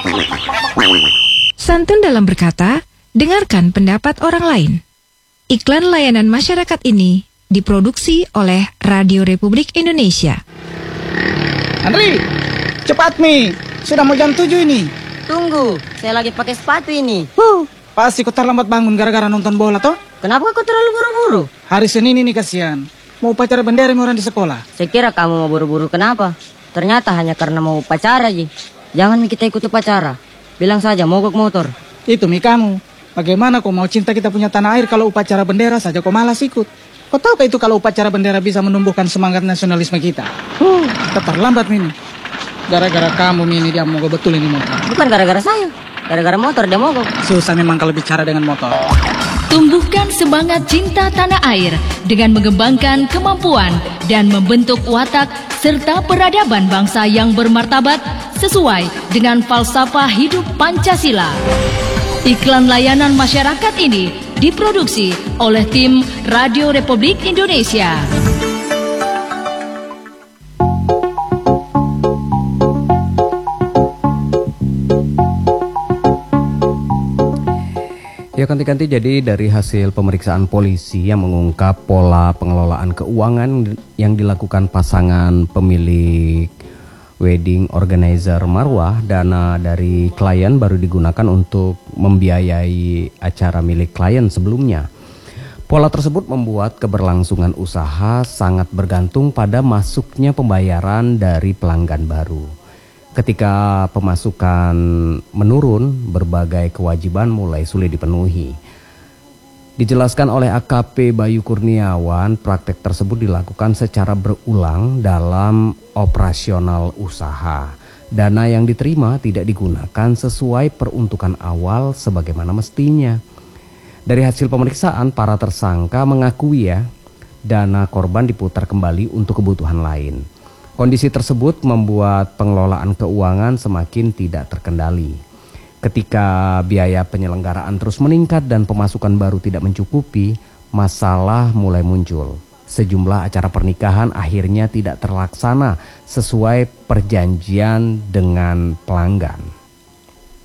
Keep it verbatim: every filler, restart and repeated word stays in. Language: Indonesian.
Santun dalam berkata, dengarkan pendapat orang lain. Iklan layanan masyarakat ini diproduksi oleh Radio Republik Indonesia. Andri, cepat Mi, sudah mau jam tujuh ini. Tunggu, saya lagi pakai sepatu ini. Huh, pasti kau terlambat bangun gara-gara nonton bola toh? Kenapa kau terlalu buru-buru? Hari Senin ini kasihan, mau upacara bendera mi orang di sekolah. Saya kira kamu mau buru-buru kenapa? Ternyata hanya karena mau upacara, Ji. Jangan Mi kita ikut upacara. Bilang saja mogok motor. Itu Mi kamu, bagaimana kau mau cinta kita punya tanah air kalau upacara bendera saja kau malas ikut? Kau tahu itu kalau upacara bendera bisa menumbuhkan semangat nasionalisme kita? Huh, kita terlambat Mi. Gara-gara kamu Mi, ini dia mogok betul ini motor. Bukan gara-gara saya, gara-gara motor dia mogok. Susah memang kalau bicara dengan motor. Tumbuhkan semangat cinta tanah air dengan mengembangkan kemampuan dan membentuk watak serta peradaban bangsa yang bermartabat sesuai dengan falsafah hidup Pancasila. Iklan layanan masyarakat ini diproduksi oleh tim Radio Republik Indonesia. Ya, ganti-ganti jadi dari hasil pemeriksaan polisi yang mengungkap pola pengelolaan keuangan yang dilakukan pasangan pemilik wedding organizer Marwah, dana dari klien baru digunakan untuk membiayai acara milik klien sebelumnya. Pola tersebut membuat keberlangsungan usaha sangat bergantung pada masuknya pembayaran dari pelanggan baru. Ketika pemasukan menurun, berbagai kewajiban mulai sulit dipenuhi. Dijelaskan oleh A K P Bayu Kurniawan, praktek tersebut dilakukan secara berulang dalam operasional usaha. Dana yang diterima tidak digunakan sesuai peruntukan awal sebagaimana mestinya. Dari hasil pemeriksaan, para tersangka mengakui ya, dana korban diputar kembali untuk kebutuhan lain. Kondisi tersebut membuat pengelolaan keuangan semakin tidak terkendali. Ketika biaya penyelenggaraan terus meningkat dan pemasukan baru tidak mencukupi, masalah mulai muncul. Sejumlah acara pernikahan akhirnya tidak terlaksana sesuai perjanjian dengan pelanggan.